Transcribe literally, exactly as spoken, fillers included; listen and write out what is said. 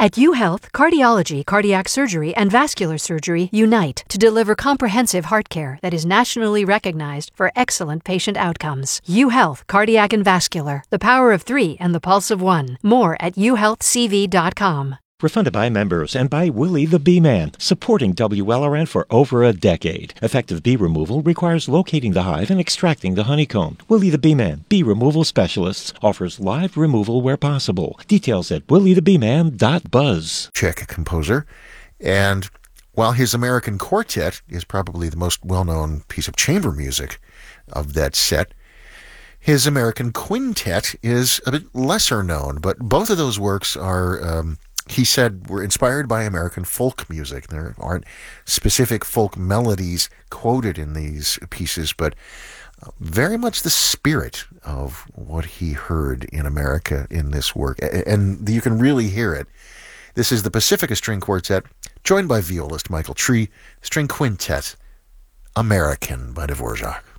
At UHealth, cardiology, cardiac surgery, and vascular surgery unite to deliver comprehensive heart care that is nationally recognized for excellent patient outcomes. UHealth, cardiac and vascular, the power of three and the pulse of one. More at u health c v dot com. Refunded by members and by Willie the Bee Man, supporting W L R N for over a decade. Effective bee removal requires locating the hive and extracting the honeycomb. Willie the Bee Man, Bee Removal Specialists, offers live removal where possible. Details at willie the bee man dot buzz. Czech composer. And while his American Quartet is probably the most well-known piece of chamber music of that set, his American Quintet is a bit lesser known, but both of those works are... Um, he said were inspired by American folk music. There aren't specific folk melodies quoted in these pieces, but very much the spirit of what he heard in America in this work. And you can really hear it. This is the Pacifica String Quartet, joined by violist Michael Tree, String Quintet, American by Dvorak.